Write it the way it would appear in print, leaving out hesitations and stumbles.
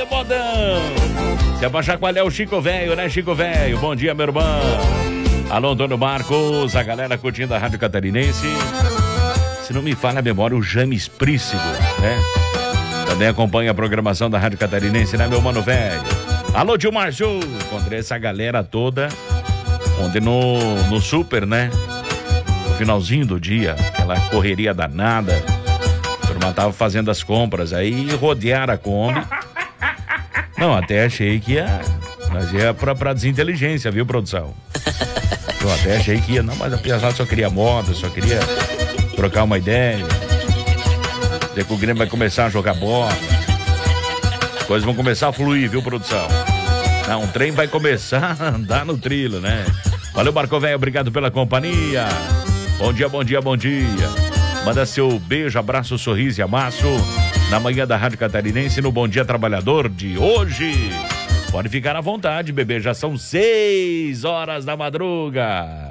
modão. Se abaixar qual é o Chico Velho, né, Chico Velho? Bom dia, meu irmão. Alô, Antônio Marcos, a galera curtindo a Rádio Catarinense. Se não me falha a memória, o James Prícigo, né? Também acompanha a programação da Rádio Catarinense, né, meu mano velho? Alô, tio Márcio. Encontrei essa galera toda ontem no Super, né? No finalzinho do dia, aquela correria danada. A turma tava fazendo as compras, aí rodearam a Kombi. Não, até achei que mas ia pra desinteligência, viu, produção? Eu até achei que ia, não, mas a pessoa só queria moto, só queria trocar uma ideia. Dizer que o Grêmio vai começar a jogar bola. As coisas vão começar a fluir, viu, produção? Não, o trem vai começar a andar no trilho, né? Valeu, Marco Velho, obrigado pela companhia. Bom dia, bom dia, bom dia. Manda seu beijo, abraço, sorriso e amasso na manhã da Rádio Catarinense no Bom Dia Trabalhador de hoje. Pode ficar à vontade, bebê, já são 6 horas da madruga.